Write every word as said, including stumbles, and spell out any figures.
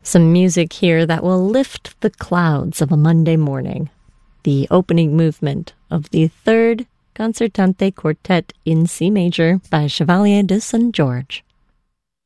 Some music here that will lift the clouds of a Monday morning. The opening movement of the Third Concertante Quartet in C major by Chevalier de Saint George.